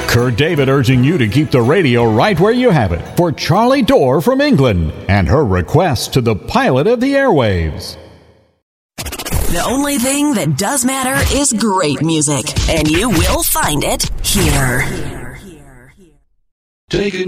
Kurt David urging you to keep the radio right where you have it for Charlie Dorr from England and her request to the pilot of the airwaves. The only thing that does matter is great music, and you will find it here. Taking